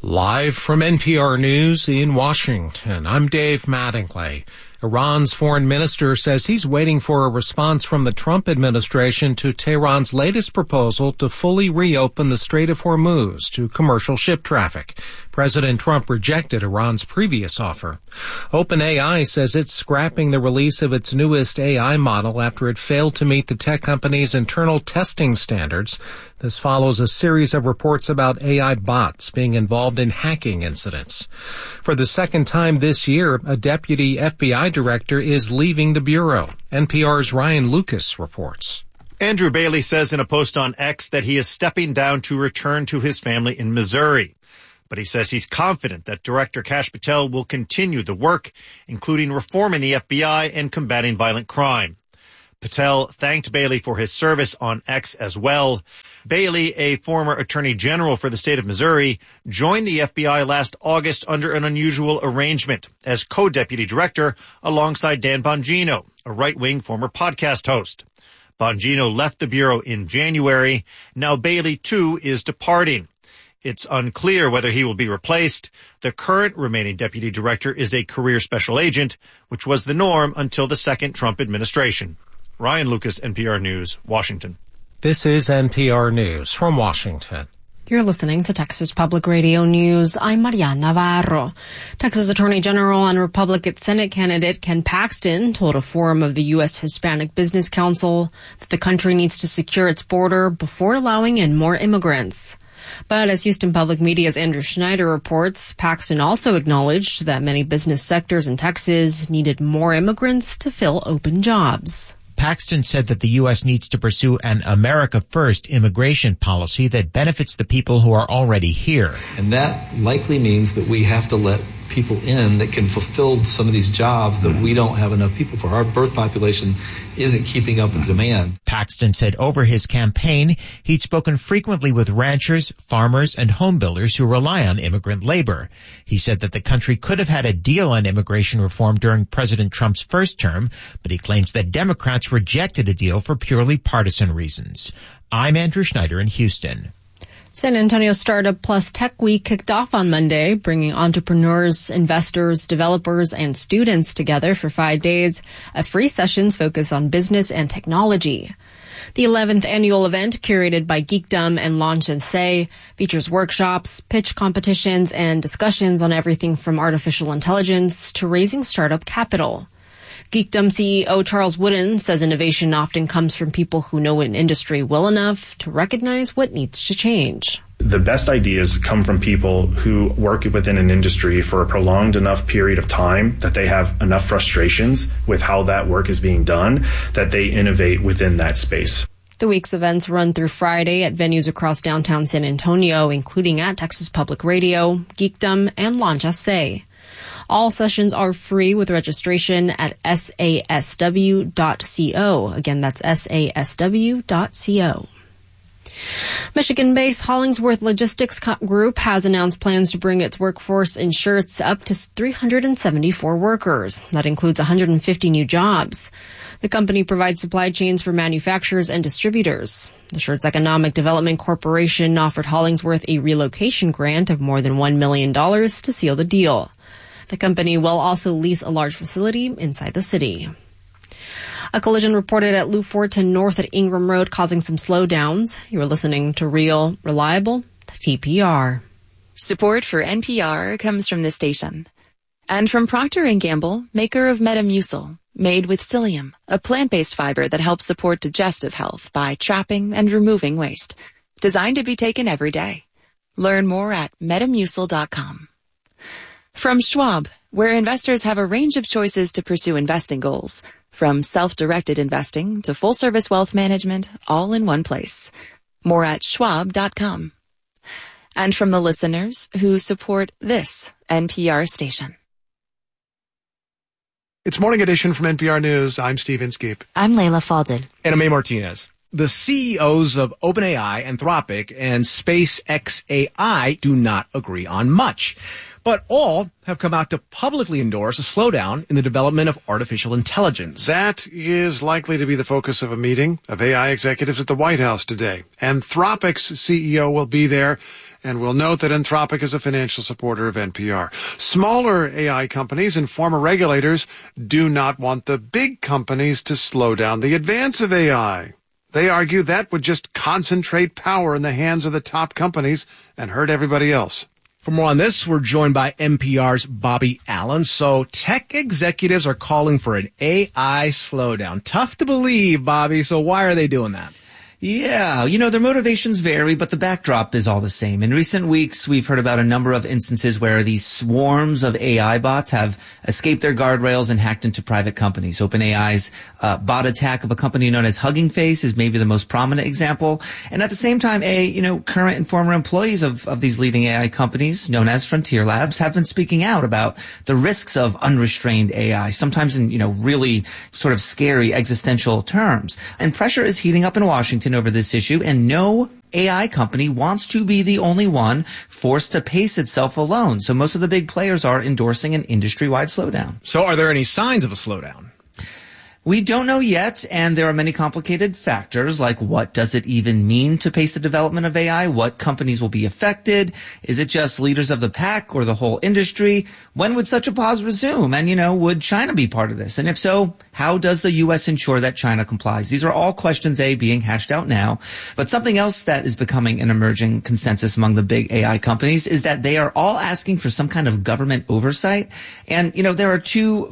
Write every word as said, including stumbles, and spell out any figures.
Live from N P R News in Washington, I'm Dave Mattingly. Iran's foreign minister says he's waiting for a response from the Trump administration to Tehran's latest proposal to fully reopen the Strait of Hormuz to commercial ship traffic. President Trump rejected Iran's previous offer. OpenAI says it's scrapping the release of its newest A I model after it failed to meet the tech company's internal testing standards. This follows a series of reports about A I bots being involved in hacking incidents. For the second time this year, a deputy F B I director is leaving the bureau. N P R's Ryan Lucas reports. Andrew Bailey says in a post on X that he is stepping down to return to his family in Missouri. But he says he's confident that Director Kash Patel will continue the work, including reforming the F B I and combating violent crime. Patel thanked Bailey for his service on X as well. Bailey, a former attorney general for the state of Missouri, joined the F B I last August under an unusual arrangement as co-deputy director alongside Dan Bongino, a right-wing former podcast host. Bongino left the bureau in January. Now Bailey, too, is departing. It's unclear whether he will be replaced. The current remaining deputy director is a career special agent, which was the norm until the second Trump administration. Ryan Lucas, N P R News, Washington. This is N P R News from Washington. You're listening to Texas Public Radio News. I'm Mariana Navarro. Texas Attorney General and Republican Senate candidate Ken Paxton told a forum of the U S Hispanic Business Council that the country needs to secure its border before allowing in more immigrants. But as Houston Public Media's Andrew Schneider reports, Paxton also acknowledged that many business sectors in Texas needed more immigrants to fill open jobs. Paxton said that the U S needs to pursue an America First immigration policy that benefits the people who are already here. And that likely means that we have to let people in that can fulfill some of these jobs that we don't have enough people for. Our birth population isn't keeping up with demand. Paxton said over his campaign, he'd spoken frequently with ranchers, farmers, and home builders who rely on immigrant labor. He said that the country could have had a deal on immigration reform during President Trump's first term, but he claims that Democrats rejected a deal for purely partisan reasons. I'm Andrew Schneider in Houston. San Antonio Startup Plus Tech Week kicked off on Monday, bringing entrepreneurs, investors, developers, and students together for five days of free sessions focused on business and technology. The eleventh annual event, curated by Geekdom and Launch and Say, features workshops, pitch competitions, and discussions on everything from artificial intelligence to raising startup capital. Geekdom C E O Charles Wooden says innovation often comes from people who know an industry well enough to recognize what needs to change. The best ideas come from people who work within an industry for a prolonged enough period of time that they have enough frustrations with how that work is being done that they innovate within that space. The week's events run through Friday at venues across downtown San Antonio, including at Texas Public Radio, Geekdom, and Launch S A. All sessions are free with registration at S A S W dot co. Again, that's S A S W dot co. Michigan-based Hollingsworth Logistics Group has announced plans to bring its workforce in shirts up to three hundred seventy-four workers. That includes one hundred fifty new jobs. The company provides supply chains for manufacturers and distributors. The Shirts Economic Development Corporation offered Hollingsworth a relocation grant of more than one million dollars to seal the deal. The company will also lease a large facility inside the city. A collision reported at Lou Fortin North at Ingram Road, causing some slowdowns. You are listening to Real, Reliable, T P R. Support for N P R comes from this station. And from Procter and Gamble, maker of Metamucil, made with psyllium, a plant-based fiber that helps support digestive health by trapping and removing waste. Designed to be taken every day. Learn more at metamucil dot com. From Schwab, where investors have a range of choices to pursue investing goals, from self-directed investing to full-service wealth management, all in one place. More at schwab dot com. And from the listeners who support this N P R station. It's Morning Edition from N P R News. I'm Steve Inskeep. I'm Layla Faldin. And I'm May Martinez. The C E Os of OpenAI, Anthropic, and SpaceX A I do not agree on much. But all have come out to publicly endorse a slowdown in the development of artificial intelligence. That is likely to be the focus of a meeting of A I executives at the White House today. Anthropic's C E O will be there, And we'll note that Anthropic is a financial supporter of N P R. Smaller A I companies and former regulators do not want the big companies to slow down the advance of A I. They argue that would just concentrate power in the hands of the top companies and hurt everybody else. For more on this, we're joined by N P R's Bobby Allen. So tech executives are calling for an A I slowdown. Tough to believe, Bobby. So why are they doing that? Yeah, you know, their motivations vary, but the backdrop is all the same. In recent weeks, we've heard about a number of instances where these swarms of A I bots have escaped their guardrails and hacked into private companies. OpenAI's uh, bot attack of a company known as Hugging Face is maybe the most prominent example. And at the same time, a, you know, current and former employees of, of these leading A I companies, known as Frontier Labs, have been speaking out about the risks of unrestrained A I, sometimes in, you know, really sort of scary existential terms. And pressure is heating up in Washington over this issue, and no A I company wants to be the only one forced to pace itself alone. So most of the big players are endorsing an industry-wide slowdown. So are there any signs of a slowdown? We don't know yet, and there are many complicated factors, like what does it even mean to pace the development of A I? What companies will be affected? Is it just leaders of the pack or the whole industry? When would such a pause resume? And, you know, would China be part of this? And if so, how does the U S ensure that China complies? These are all questions, A, being hashed out now. But something else that is becoming an emerging consensus among the big A I companies is that they are all asking for some kind of government oversight. And, you know, there are two